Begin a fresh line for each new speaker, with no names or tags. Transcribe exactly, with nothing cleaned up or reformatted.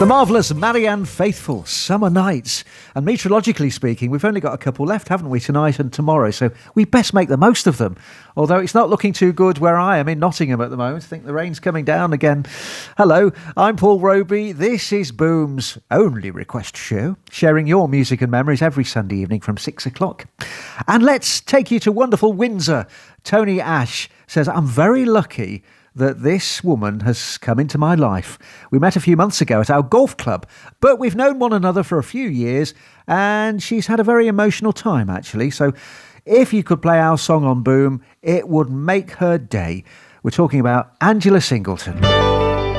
The marvellous Marianne Faithfull, Summer Nights. And meteorologically speaking, we've only got a couple left, haven't we, tonight and tomorrow, so we best make the most of them. Although it's not looking too good where I am in Nottingham at the moment. I think the rain's coming down again. Hello, I'm Paul Roby. This is Boom's only request show, sharing your music and memories every Sunday evening from six o'clock. And let's take you to wonderful Windsor. Tony Ash says, I'm very lucky that this woman has come into my life. We met a few months ago at our golf club, but we've known one another for a few years, and she's had a very emotional time, actually. So if you could play our song on Boom, it would make her day. We're talking about Angela Singleton.